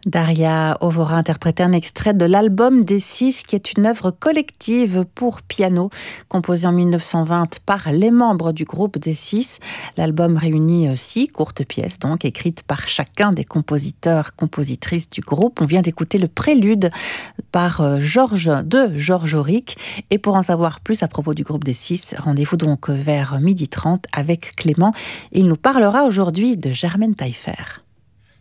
Daria Ovora interprétait un extrait de l'album des Six, qui est une œuvre collective pour piano, composée en 1920 par les membres du groupe des Six. L'album réunit 6 courtes pièces, donc écrites par chacun des compositeurs-compositrices du groupe. On vient d'écouter le prélude par Georges Auric. Et pour en savoir plus à propos du groupe des Six, rendez-vous donc vers 12h30 avec Clément. Il nous parlera aujourd'hui de Germaine Taillefer.